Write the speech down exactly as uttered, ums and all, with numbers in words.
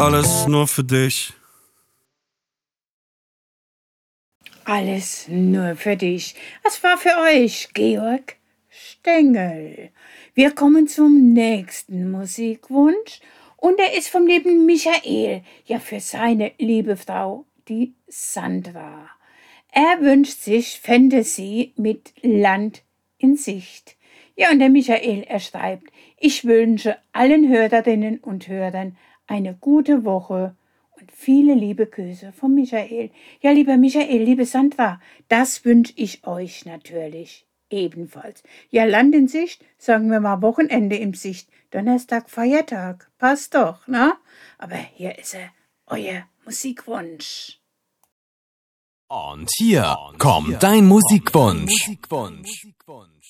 Alles nur für dich. Alles nur für dich. Es war für euch, Georg Stengel. Wir kommen zum nächsten Musikwunsch. Und er ist vom lieben Michael. Ja, für seine liebe Frau, die Sandra. Er wünscht sich Fantasy mit Land in Sicht. Ja, und der Michael, er schreibt, ich wünsche allen Hörerinnen und Hörern eine gute Woche und viele liebe Grüße von Michael. Ja, lieber Michael, liebe Sandra, das wünsche ich euch natürlich ebenfalls. Ja, Land in Sicht, sagen wir mal Wochenende in Sicht. Donnerstag, Feiertag, passt doch, ne? Aber hier ist er, euer Musikwunsch. Und hier kommt dein Musikwunsch.